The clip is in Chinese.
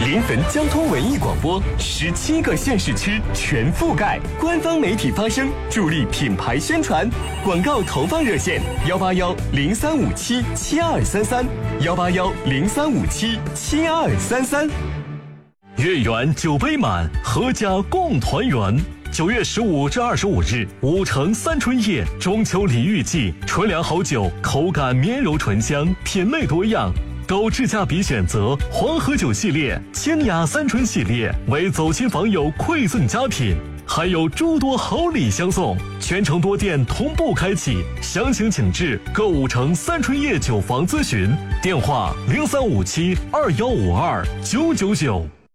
临汾交通文艺广播，17个县市区全覆盖，官方媒体发声，助力品牌宣传。广告投放热线：18103577233，18103577233。 月圆酒杯满，阖家共团圆。9月15至25日，武城三春夜中秋礼遇季，纯粮好酒，口感绵柔醇香，品类多样。购智驾比选择黄河酒系列、清雅三春系列，为走亲访友馈赠佳品，还有诸多好礼相送。全城多店同步开启，详情请至购武城三春夜酒房咨询，电话035721529999。